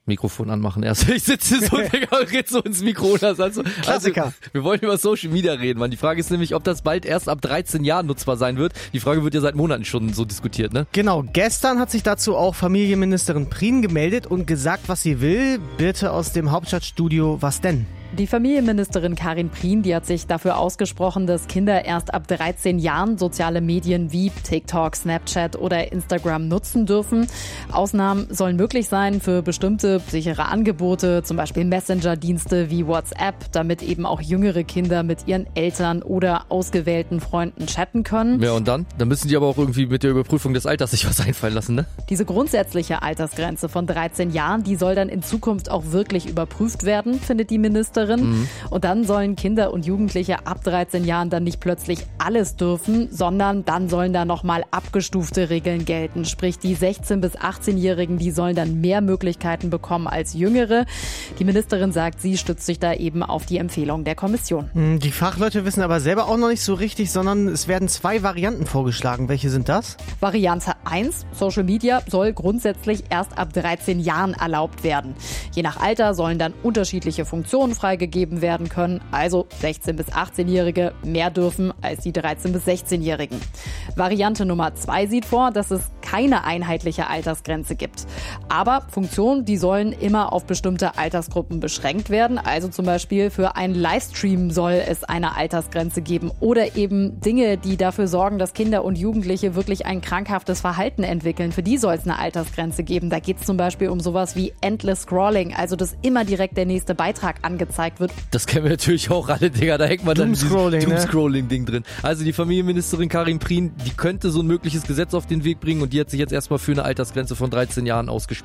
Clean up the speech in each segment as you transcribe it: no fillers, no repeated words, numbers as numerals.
Mikrofon anmachen erst. Ich sitze so und rede so ins Mikro. Klassiker. Also, wir wollen über Social Media reden, Mann. Die Frage ist nämlich, ob das bald erst ab 13 Jahren nutzbar sein wird. Die Frage wird ja seit Monaten schon so diskutiert, ne? Genau, gestern hat sich dazu auch Familienministerin Prien gemeldet und gesagt, was sie will. Bitte aus dem Hauptstadtstudio, was denn? Die Familienministerin Karin Prien, die hat sich dafür ausgesprochen, dass Kinder erst ab 13 Jahren soziale Medien wie TikTok, Snapchat oder Instagram nutzen dürfen. Ausnahmen sollen möglich sein für bestimmte sichere Angebote, zum Beispiel Messenger-Dienste wie WhatsApp, damit eben auch jüngere Kinder mit ihren Eltern oder ausgewählten Freunden chatten können. Ja, und dann? Dann müssen die aber auch irgendwie mit der Überprüfung des Alters sich was einfallen lassen, ne? Diese grundsätzliche Altersgrenze von 13 Jahren, die soll dann in Zukunft auch wirklich überprüft werden, findet die Ministerin. Und dann sollen Kinder und Jugendliche ab 13 Jahren dann nicht plötzlich alles dürfen, sondern dann sollen da nochmal abgestufte Regeln gelten. Sprich, die 16- bis 18-Jährigen, die sollen dann mehr Möglichkeiten bekommen als Jüngere. Die Ministerin sagt, sie stützt sich da eben auf die Empfehlung der Kommission. Die Fachleute wissen aber selber auch noch nicht so richtig, sondern es werden 2 Varianten vorgeschlagen. Welche sind das? Variante 1, Social Media soll grundsätzlich erst ab 13 Jahren erlaubt werden. Je nach Alter sollen dann unterschiedliche Funktionen freigegeben werden können. Also 16- bis 18-Jährige mehr dürfen als die 13- bis 16-Jährigen. Variante Nummer 2 sieht vor, dass es keine einheitliche Altersgrenze gibt. Aber Funktionen, die sollen immer auf bestimmte Altersgruppen beschränkt werden. Also zum Beispiel für einen Livestream soll es eine Altersgrenze geben. Oder eben Dinge, die dafür sorgen, dass Kinder und Jugendliche wirklich ein krankhaftes Verhalten entwickeln. Für die soll es eine Altersgrenze geben. Da geht es zum Beispiel um sowas wie Endless Scrolling, also dass immer direkt der nächste Beitrag angezeigt wird. Das kennen wir natürlich auch alle, Digga. Da hängt man dann Doomscrolling, Doomscrolling-Ding drin. Also die Familienministerin Karin Prien, die könnte so ein mögliches Gesetz auf den Weg bringen und die hat sich jetzt erstmal für eine Altersgrenze von 13 Jahren ausgesprochen.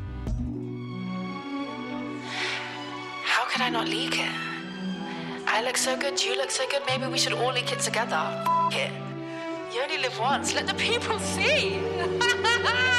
How could I not leak it? I look so good, you look so good, maybe we should all leak it together. F*** it. You only live once, let the people see.